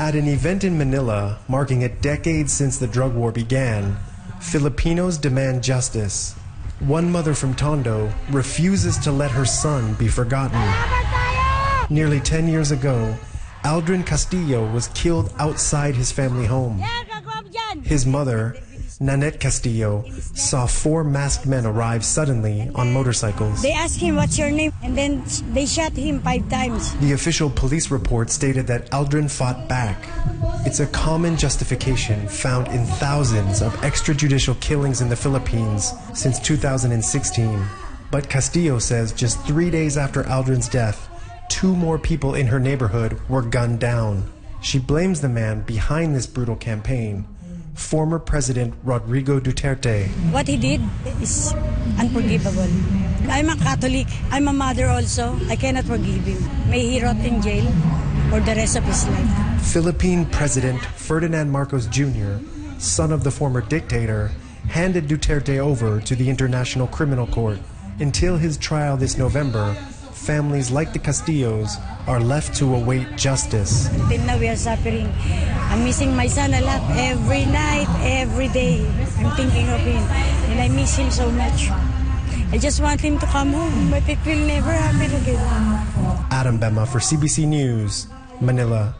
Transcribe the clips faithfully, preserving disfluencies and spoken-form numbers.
At an event in Manila marking a decade since the drug war began, Filipinos demand justice. One mother from Tondo refuses to let her son be forgotten. Nearly ten years ago, Aldrin Castillo was killed outside his family home. His mother, Nanette Castillo, saw four masked men arrive suddenly on motorcycles. They asked him, "What's your name?" And then they shot him five times. The official police report stated that Aldrin fought back. It's a common justification found in thousands of extrajudicial killings in the Philippines since two thousand sixteen. But Castillo says just three days after Aldrin's death, two more people in her neighborhood were gunned down. She blames the man behind this brutal campaign, former President Rodrigo Duterte. What he did is unforgivable. I'm a Catholic. I'm a mother also. I cannot forgive him. May he rot in jail for the rest of his life. Philippine President Ferdinand Marcos Junior, son of the former dictator, handed Duterte over to the International Criminal Court. Until his trial this November, families like the Castillos are left to await justice. Until now we are suffering. I'm missing my son a lot. Every night, every day, I'm thinking of him. And I miss him so much. I just want him to come home, but it will never happen again. Adam Bema for C B C News, Manila.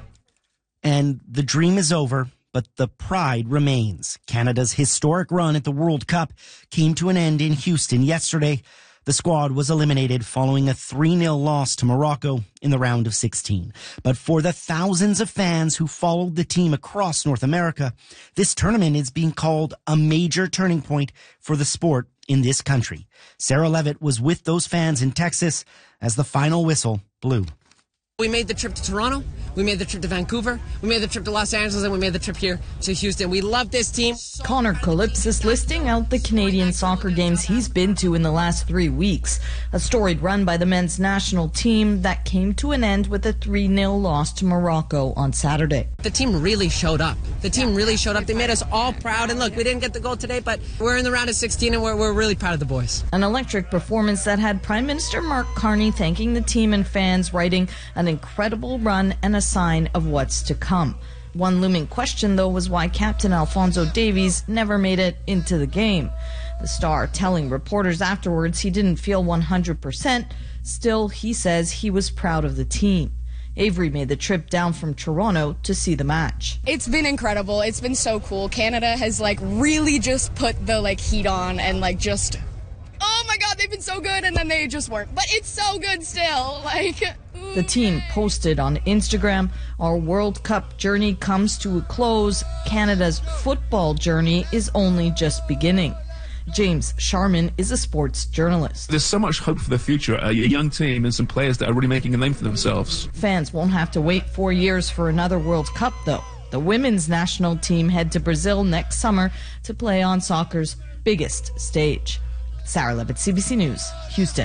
And the dream is over, but the pride remains. Canada's historic run at the World Cup came to an end in Houston yesterday. The squad was eliminated following a three nil loss to Morocco in the round of sixteen. But for the thousands of fans who followed the team across North America, this tournament is being called a major turning point for the sport in this country. Sarah Levitt was with those fans in Texas as the final whistle blew. We made the trip to Toronto, we made the trip to Vancouver, we made the trip to Los Angeles, and we made the trip here to Houston. We love this team. Connor Calypsis listing out the Canadian soccer games he's been to in the last three weeks. A storied run by the men's national team that came to an end with a three nil loss to Morocco on Saturday. The team really showed up. The team really showed up. They made us all proud. And look, we didn't get the goal today, but we're in the round of sixteen, and we're, we're really proud of the boys. An electric performance that had Prime Minister Mark Carney thanking the team and fans, writing an incredible run and a sign of what's to come. One looming question, though, was why Captain Alphonso Davies never made it into the game. The star telling reporters afterwards he didn't feel one hundred percent. Still, he says he was proud of the team. Avery made the trip down from Toronto to see the match. It's been incredible. It's been so cool. Canada has like really just put the like heat on and like just, oh my God, they've been so good, and then they just weren't. But it's so good still. Like. The team posted on Instagram, "Our World Cup journey comes to a close. Canada's football journey is only just beginning." James Sharman is a sports journalist. There's so much hope for the future. A young team and some players that are really making a name for themselves. Fans won't have to wait four years for another World Cup, though. The women's national team head to Brazil next summer to play on soccer's biggest stage. Sarah Levitt, C B C News, Houston.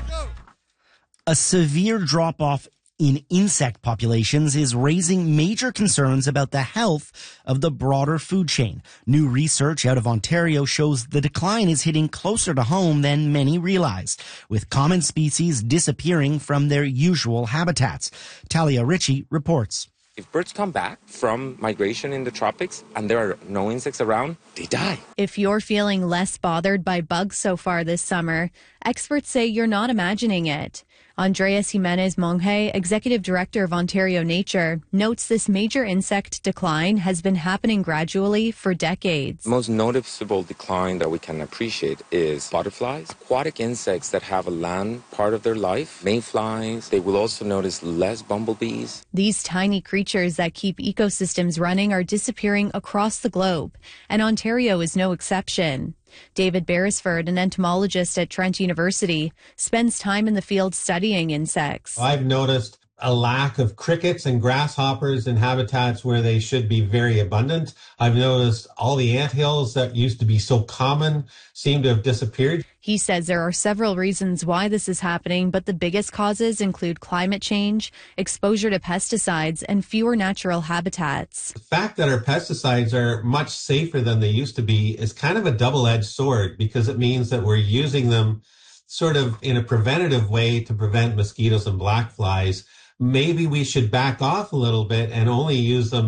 A severe drop-off in insect populations is raising major concerns about the health of the broader food chain. New research out of Ontario shows the decline is hitting closer to home than many realize, with common species disappearing from their usual habitats. Talia Ritchie reports. If birds come back from migration in the tropics and there are no insects around, they die. If you're feeling less bothered by bugs so far this summer, experts say you're not imagining it. Andreas Jimenez Monge, Executive Director of Ontario Nature, notes this major insect decline has been happening gradually for decades. The most noticeable decline that we can appreciate is butterflies, aquatic insects that have a land part of their life, mayflies. They will also notice less bumblebees. These tiny creatures that keep ecosystems running are disappearing across the globe, and Ontario is no exception. David Beresford, an entomologist at Trent University, spends time in the field studying insects. I've noticed a lack of crickets and grasshoppers in habitats where they should be very abundant. I've noticed all the anthills that used to be so common seem to have disappeared. He says there are several reasons why this is happening, but the biggest causes include climate change, exposure to pesticides, and fewer natural habitats. The fact that our pesticides are much safer than they used to be is kind of a double-edged sword, because it means that we're using them sort of in a preventative way to prevent mosquitoes and black flies. Maybe we should back off a little bit and only use them